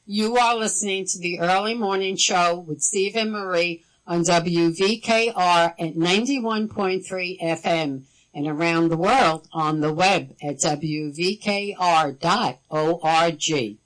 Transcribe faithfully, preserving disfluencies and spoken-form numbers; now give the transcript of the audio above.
You are listening to the Early Morning Show with Steve and Marie on W V K R at ninety-one point three F M and around the world on the web at W V K R dot org.